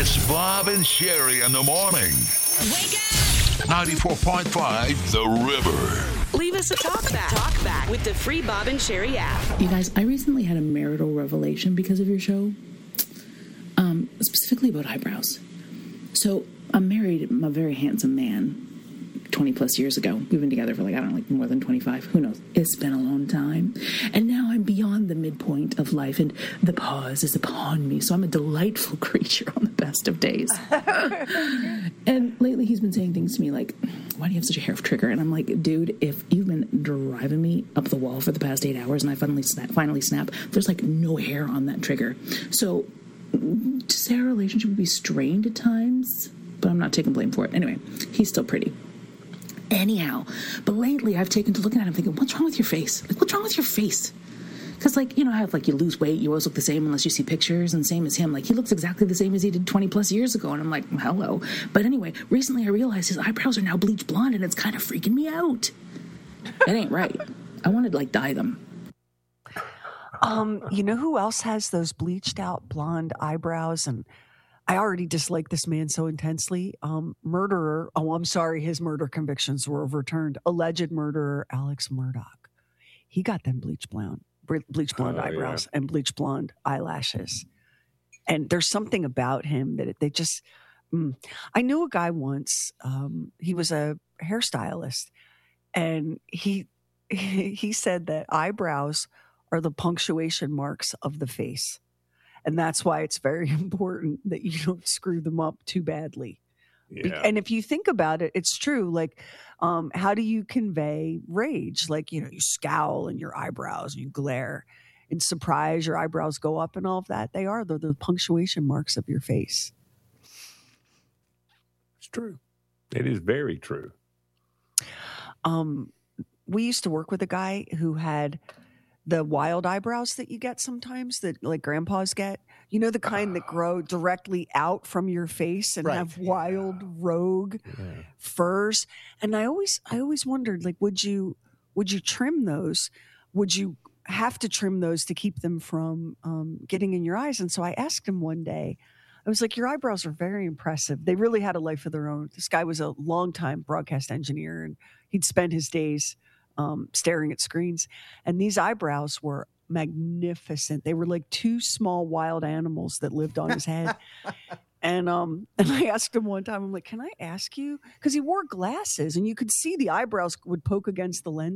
It's Bob and Sherry in the morning. Wake up! 94.5 The River. Leave us a talk back with the free Bob and Sherry app. You guys, I recently had a marital revelation because of your show, specifically about eyebrows. So I'm married, I'm a very handsome man, 20 plus years ago. We've been together for more than 25. Who knows? It's been a long time. And now I'm beyond the midpoint of life and the pause is upon me. So I'm a delightful creature on the best of days. And lately he's been saying things to me like, why do you have such a hair trigger? And I'm like, dude, if you've been driving me up the wall for the past 8 hours and I finally snap, there's like no hair on that trigger. So to say our relationship would be strained at times, but I'm not taking blame for it. Anyway, he's still pretty. Anyhow, but lately I've taken to looking at him thinking, what's wrong with your face? Like, what's wrong with your face? Because, how, you lose weight, you always look the same unless you see pictures, and same as him. Like, he looks exactly the same as he did 20 plus years ago, and I'm like, hello. But anyway, recently I realized his eyebrows are now bleach blonde, and it's kind of freaking me out. That ain't right. I want to, dye them. You know who else has those bleached out blonde eyebrows? And I already dislike this man so intensely. Murderer. Oh, I'm sorry. His murder convictions were overturned. Alleged murderer Alex Murdaugh. He got them bleach blonde eyebrows and bleach blonde eyelashes. And there's something about him that they just. I knew a guy once. He was a hairstylist, and he said that eyebrows are the punctuation marks of the face. And that's why it's very important that you don't screw them up too badly. Yeah. And if you think about it, it's true. How do you convey rage? You scowl and your eyebrows, you glare. In surprise, your eyebrows go up and all of that. They're the punctuation marks of your face. It's true. It is very true. We used to work with a guy who had the wild eyebrows that you get sometimes that grandpas get, the kind that grow directly out from your face and have wild rogue furs. And I always wondered, would you trim those? Would you have to trim those to keep them from getting in your eyes? And so I asked him one day, I was like, your eyebrows are very impressive. They really had a life of their own. This guy was a longtime broadcast engineer, and he'd spend his days staring at screens. And these eyebrows were magnificent. They were like two small wild animals that lived on his head. And I asked him one time, I'm like, can I ask you? Because he wore glasses and you could see the eyebrows would poke against the lens.